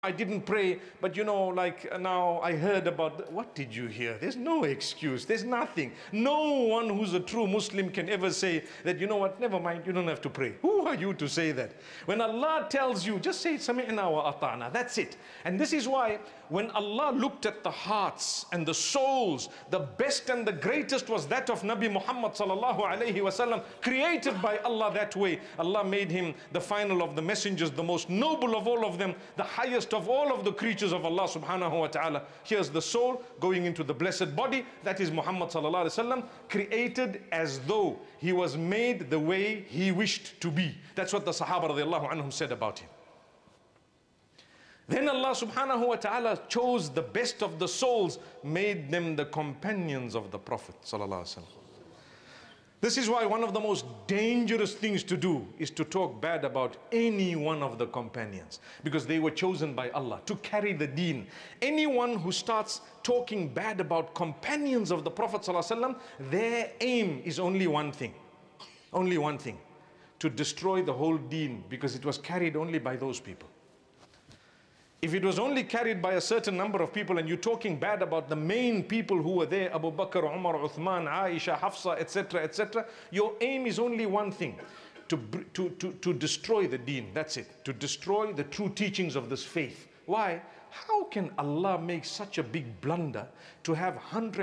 I didn't pray, but like now I heard about. What did you hear? There's no excuse. There's nothing. No one who's a true Muslim can ever say that, what, never mind, you don't have to pray. Who are you to say that? When Allah tells you, just say sami'na wa ata'na. That's it. And this is why when Allah looked at the hearts and the souls, the best and the greatest was that of Nabi Muhammad sallallahu alayhi wasallam, created by Allah that way. Allah made him the final of the messengers, the most noble of all of them, the highest of all of the creatures of Allah subhanahu wa ta'ala. Here's the soul going into the blessed body, that is Muhammad sallallahu alaihi wasallam, created as though he was made the way he wished to be. That's what the Sahaba radiallahu anhum said about him. Then Allah subhanahu wa ta'ala chose the best of the souls, made them the companions of the Prophet sallallahu alaihi wasallam. This is why one of the most dangerous things to do is to talk bad about any one of the companions, because they were chosen by Allah to carry the deen. Anyone who starts talking bad about companions of the Prophet ﷺ, their aim is only one thing, to destroy the whole deen, because it was carried only by those people. If it was only carried by a certain number of people and you're talking bad about the main people who were there, Abu Bakr, Umar, Uthman, Aisha, Hafsa, etc., etc., your aim is only one thing, to destroy the deen. That's it. To destroy the true teachings of this faith. Why? How can Allah make such a big blunder to have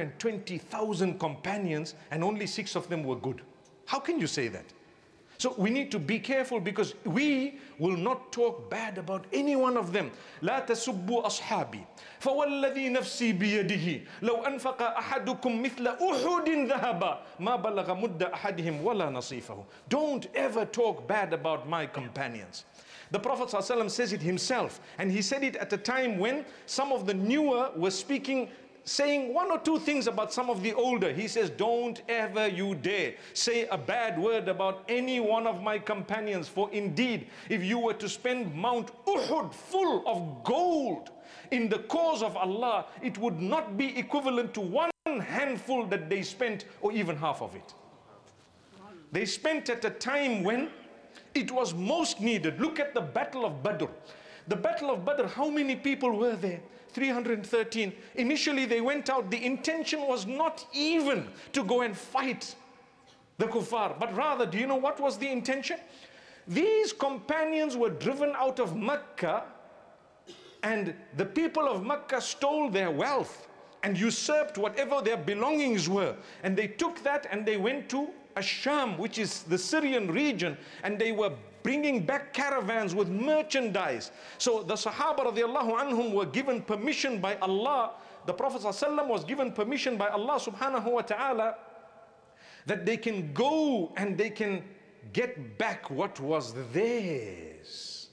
120,000 companions and only 6 of them were good? How can you say that? So we need to be careful, because we will not talk bad about any one of them. لا تسبوا أصحابي فوالذي نفسي بيده لو أنفق أحدكم مثل أحد ذهبا ما بلغ مد أحدهم ولا نصيفه. Don't ever talk bad about my companions. The Prophet ﷺ says it himself, and he said it at a time when some of the newer were saying 1 or 2 things about some of the older. He says, don't ever you dare say a bad word about any one of my companions, for indeed if you were to spend Mount Uhud full of gold in the cause of Allah, it would not be equivalent to 1 handful that they spent, or even half of it. They spent at a time when it was most needed. Look at the Battle of Badr. The Battle of Badr, how many people were there? 313. Initially they went out, the intention was not even to go and fight the kuffar, but rather, do you know what was the intention? These companions were driven out of Mecca, and the people of Mecca stole their wealth and usurped whatever their belongings were, and they took that and they went to Asham, which is the Syrian region, and they were bringing back caravans with merchandise. So the Sahaba radiallahu anhum were given permission by Allah. The Prophet ﷺ was given permission by Allah subhanahu wa ta'ala that they can go and they can get back what was theirs.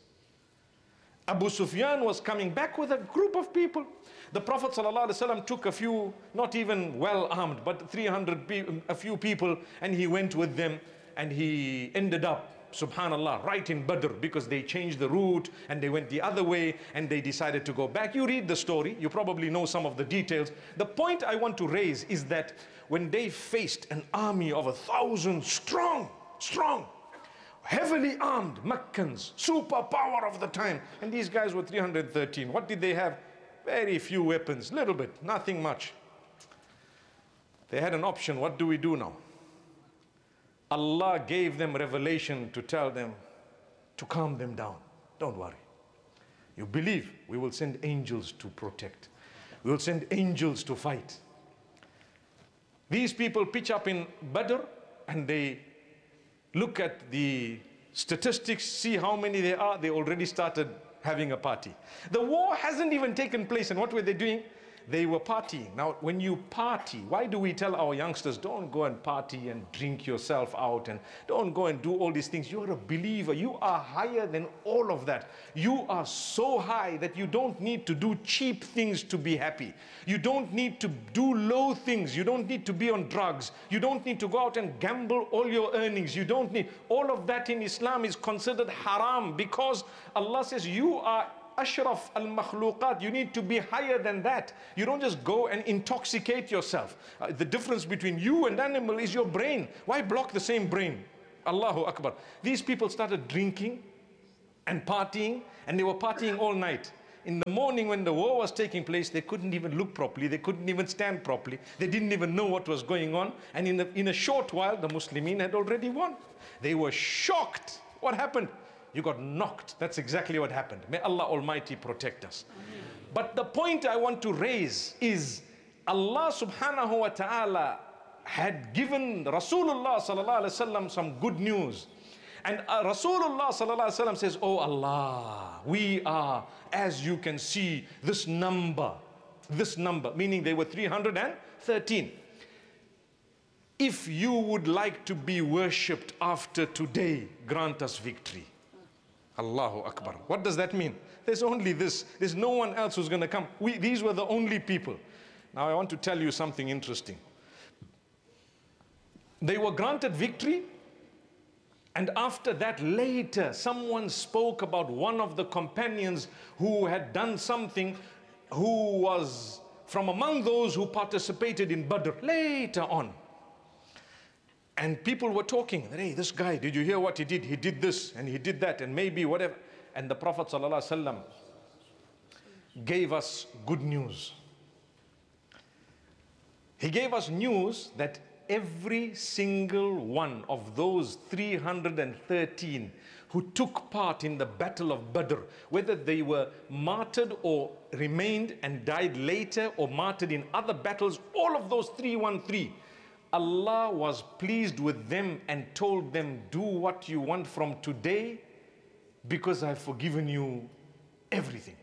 Abu Sufyan was coming back with a group of people. The Prophet ﷺ took a few, not even well armed, but 300 people, a few people, and he went with them, and he ended up, subhanallah, right in Badr, because they changed the route and they went the other way and they decided to go back. You read the story, you probably know some of the details. The point I want to raise is that when they faced an army of 1,000 strong, heavily armed Meccans, superpower of the time, and these guys were 313. What did they have? Very few weapons, little bit, nothing much. They had an option. What do we do now? Allah gave them revelation to tell them, to calm them down. Don't worry. You believe, we will send angels to protect. We will send angels to fight. These people pitch up in Badr and they look at the statistics, see how many there are. They already started having a party. The war hasn't even taken place, and what were they doing? They were partying. Now, when you party, why do we tell our youngsters, don't go and party and drink yourself out and don't go and do all these things? You're a believer. You are higher than all of that. You are so high that you don't need to do cheap things to be happy. You don't need to do low things. You don't need to be on drugs. You don't need to go out and gamble all your earnings. You don't need. All of that in Islam is considered haram, because Allah says you are Ashraf al-makhluqat. You need to be higher than that. You don't just go and intoxicate yourself. The difference between you and animal is your brain. Why block the same brain? Allahu Akbar. These people started drinking and partying, and they were partying all night. in the morning when the war was taking place, they couldn't even look properly, they couldn't even stand properly, they didn't even know what was going on, and in a short while the Muslimin had already won. They were shocked. What happened? You got knocked. That's exactly what happened. May Allah Almighty protect us. But the point I want to raise is Allah subhanahu wa ta'ala had given Rasulullah sallallahu alaihi wasallam some good news. And Rasulullah sallallahu alaihi wasallam says, oh Allah, we are, as you can see, this number, meaning they were 313. If you would like to be worshipped after today, grant us victory. Allahu Akbar. What does that mean? There's only this. There's no one else who's going to come. These were the only people. Now I want to tell you something interesting. They were granted victory, and after that later someone spoke about one of the companions who had done something, who was from among those who participated in Badr later on. And people were talking, hey, this guy, did you hear what he did? He did this and he did that and maybe whatever. And the Prophet ﷺ gave us good news. He gave us news that every single one of those 313 who took part in the battle of Badr, whether they were martyred or remained and died later or martyred in other battles, all of those 313, Allah was pleased with them and told them, do what you want from today because I've forgiven you everything.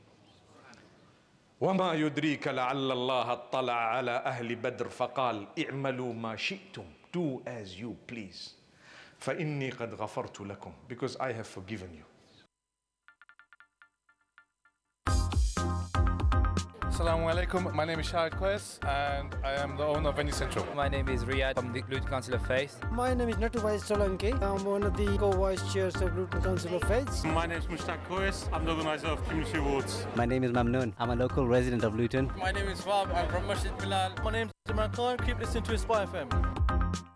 وَمَا يُدْرِيكَ لَعَلَّ اللَّهَ اطَّلَعَ عَلَى أَهْلِ بَدْرٍ فَقَالَ اِعْمَلُوا مَا شِئْتُمْ. Do as you please. فَإِنِّي قَدْ غَفَرْتُ لَكُمْ. Because I have forgiven you. Assalamu alaikum. My name is Shahid Quest and I am the owner of Venue Central. My name is Riyad from the Luton Council of Faith. My name is Natuvai Solanki. I'm one of the co-vice chairs of Luton Council of Faith. My name is Mushtaq Kois. I'm the organizer of Community Awards. My name is Mamnoon. I'm a local resident of Luton. My name is Fab. I'm from Masjid Bilal. My name is Imran Khan. Keep listening to Aspire FM.